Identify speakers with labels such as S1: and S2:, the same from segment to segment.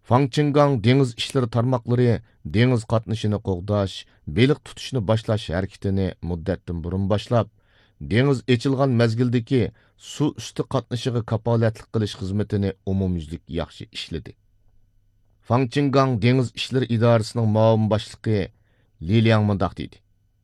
S1: Fangchengang dengiz ishlari tarmoqlari dengiz qatnashini qo'g'dash, beliq tutishni boshlash harakatini muddatdan burun boshlab, dengiz echilgan mezgildagi suv usti qatnashiga kapolatlik qilish xizmatini umumyuzlik yaxshi ishladi. Fangchengang dengiz ishlari idorasining muavin boshlig'i Li Liang mundaq dedi.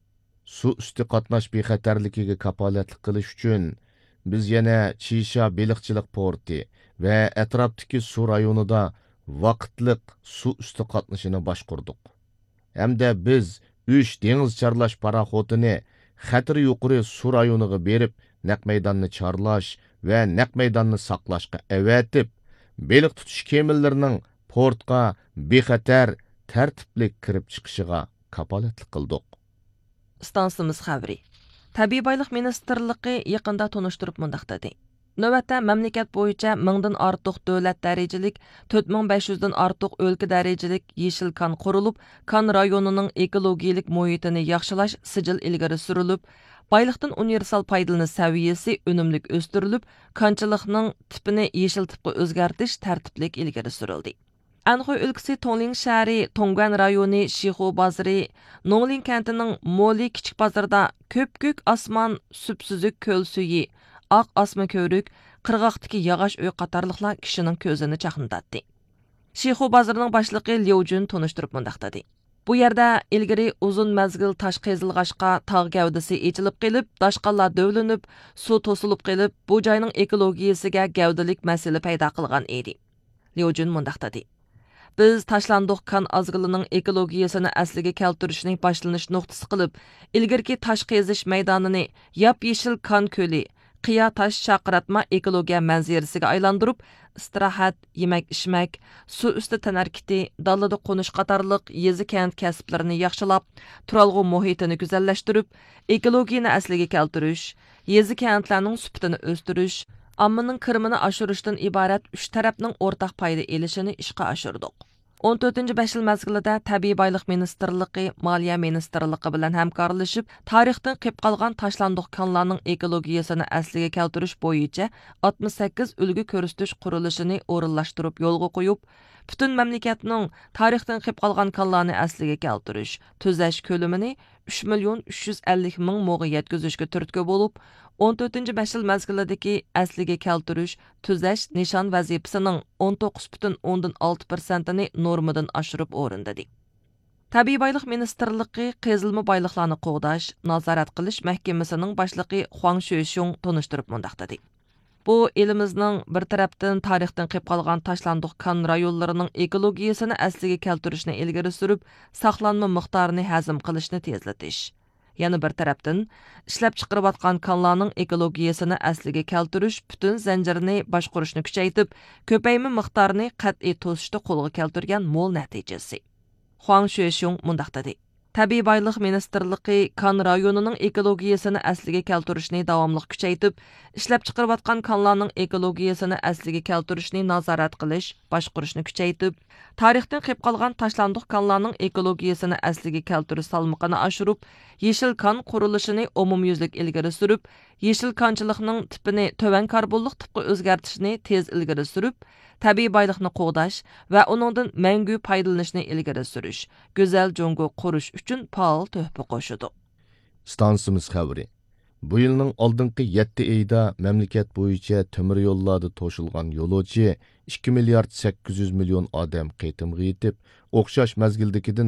S1: Suv usti qatnash bexatarligiga kapolatlik qilish uchun biz yana Chisha beliqchilik porti va atrofdagi suv rayonida vaqtliq suv usti qatnashini boshqurdik. Hamda biz 3 dengiz charlash paraxotini xatiri yuqori suv rayoniga berib, naq maydonni charlash va naq maydonni saqlashga avatib, beliq tutish kemillarining portga bexatar, tartibli kirib chiqishiga kapolatlik qildik.
S2: Stansimiz xəbri. Təbii Baylıq Ministerliyi yaqında tonuşturub mundaq dedi. Növbətdə məmləkət boyunca 1000-dən artıq dövlət dərəcəlik, 4500-dən artıq ölkə dərəcəlik yeşil kan qurulub, kan rayonunun ekologiyalik muhitini yaxşılaş sicil ilgari sürülüb, baylıqdan universal paydalanish səviyyəsi önümlük östürülüb, kançılıqның tipini yeşil tipqə özgərtiş tərtiblik ilgari sürüldü. Anhui өлкىسى Tongling şəhəri, Tongguan rayonu, Şixu bazarı, Nongling kentinin Moli kiçik bazarda köp-gök asman, süpsüzük köl suyu, aq asma körük, qırğaqdakı yağaş öy qatarlıqlar kişinin közünü çaxındatdı. Şixu bazarının başlığı Liu Jun tonuşturub mundaq dedi. Bu yerdə ilgiri uzun məzgil taş qezilğaşqa tağ gəvdisi içilib qilib, daşqallar dövlünüb, su tosulub qilib, bu joyning ekologiyasiga gəvdilik məsələ payda qılğan edi. Liu Jun mundaq dedi. Biz taşlandıq kan azgılının ekologiyasını əsliga keltirishning boshlanish nuqtasi qilib, ilgirki taş qezish maydonini yap-yeşil kan köli, qiya taş chaqiratma ekologiya manzarasiga aylantirib, istirohat, yemak-ichmak, suv usti tanarkiti, dalada qo'nish qatorliq yezi kent kasblarini yaxshilab, turalg'u muhitini go'zallashtirib, ekologiyani asliga keltirish, yezi kentlarning sifatini o'stirish, ammaning kirimini oshirishdan iborat 3 tarafning o'rtaq foyda elishini ishga oshirdik. 14-5 yil mezgilida Tabiiy Baylıq Ministerliyi, Maliya Ministerliyi bilan hamkorlashib, tarixdan qolib qolgan tashlandiq kanlarning ekologiyasini asliga keltirish bo'yicha 68 ulgu ko'rsatish qurilishini o'rinlashtirib yo'lga qo'yib, butun mamlakatning tarixdan qolib qolgan kanlarni asliga keltirish, tuzash ko'lamini 3.350.000 mo'ga yetkazishga turtki bo'lib, 14-5 yil mezgilidagi asliga keltirish, tuzash nishon vazifasining 19.6%ni normadan oshirib o'rindadi. Tabiiy Baylıq Ministerliyi qezilma bayliqlarni qo'g'dash, nazorat qilish mahkamasining boshlig'i Huang Shuishung tonishtirib mundaq dedi. Bu elimizning bir tarafdan tarixdan qolib qolgan tashlandiq kan rayonlarining ekologiyasini asliga keltirishni ilgari surib, saqlanma miqdorini hazm qilishni tezlatish. Yana bir tarafdan ishlab chiqarayotgan kanlarning ekologiyasini asliga keltirish, butun zanjirni boshqarishni kuchaytirib, ko'payma miqdorini qat'iy to'sishda qo'lga keltirgan mo'l natijasi. Huang Shuishung mundaq dedi. Tabiiy Baylıq Ministerliyi kan rayonining ekologiyasini asliga keltirishni davomli kuchaytirib, ishlab chiqarayotgan kanlarning ekologiyasini asliga keltirishni nazorat qilish, boshqarishni kuchaytirib, tarixdan qolib qolgan tashlandiq kanlarning ekologiyasini asliga keltirish salmoqini oshirib, yeşil kan qurilishini umumyuzlik ilgari surib, yeşil kanchilikning tipini tovan karbonlik tipga o'zgartirishni tez ilgari surib, tabiiy bayliqni qo'g'dash va uningdan mangu foydalanishni ilgari surish, go'zal Jongo qurish uchun faol tuhfa qo'shidi.
S1: Stansimiz xabari. Bu yilning oldingi 7 oyda mamlakat bo'yicha temir yo'llarda to'shilgan yo'lovchi 2 milliard 800 million odam qaytimga yetib, o'xshash mazgildagidan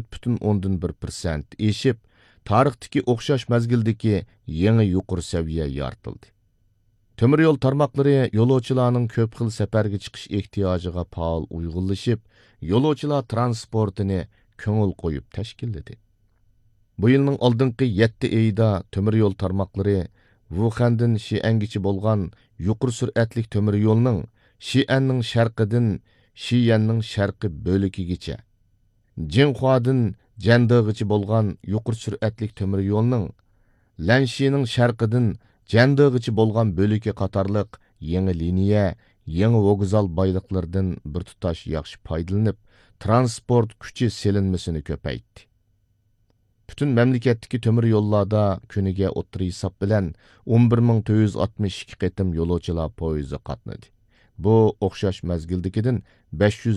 S1: 4.1% eshib, tarixdagi o'xshash mazgildagi yangi yuqori saviya yoritildi. Temir yo'l tarmoqlari yo'lovchilarning ko'p xil safarga chiqish ehtiyojiga faol uyg'unlashib, yo'lovchilar transportini ko'ngil qo'yib tashkilladi. Bu yilning oldingi 7 oyda temir yo'l tarmoqlari Wuhandan Xi'angacha bo'lgan yuqori sur'atli temir yo'lning Xi'anning sharqidan Xi'anning sharqi bo'ligigacha, Jinhuadan Jandagacha bo'lgan yuqori sur'atli temir yo'lning Lanshining sharqidan Jandagacha bo'lgan bo'ligi qatorliq yangi liniya, yangi vokzal bayliqlaridan bir tutash yaxshi foydalanib, transport kuchi selinmasini ko'paytdi. Bütün mamlakatdagi temir yo'llarda kuniga o'ttir hisob bilan 11462 qatim yo'lovchilar poyezdi qatnadi. Bu o'xshash mazgildagidan 500